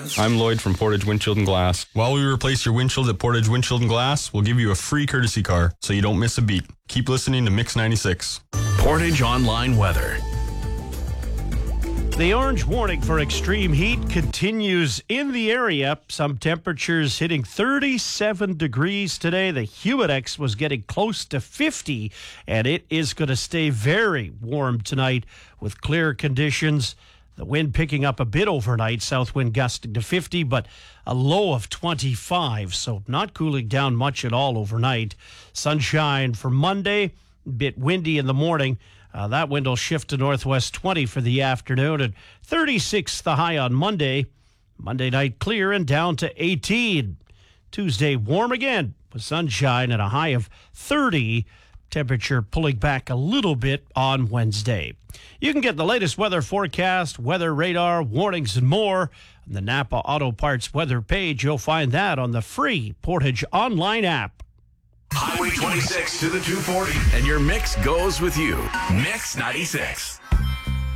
I'm Lloyd from Portage Windshield and Glass. While we replace your windshield at Portage Windshield and Glass, we'll give you a free courtesy car so you don't miss a beat. Keep listening to Mix 96. Portage Online Weather. The orange warning for extreme heat continues in the area. Some temperatures hitting 37 degrees today. The Humidex was getting close to 50, and it is going to stay very warm tonight with clear conditions. The wind picking up a bit overnight, south wind gusting to 50, but a low of 25, so not cooling down much at all overnight. Sunshine for Monday, a bit windy in the morning. That wind will shift to northwest 20 for the afternoon, and 36 the high on Monday. Monday night clear and down to 18. Tuesday warm again with sunshine and a high of 30. Temperature pulling back a little bit on Wednesday. You can get the latest weather forecast, weather radar, warnings, and more on the Napa Auto Parts weather page. You'll find that on the free Portage Online app. Highway 26 to the 240. And your mix goes with you. Mix 96.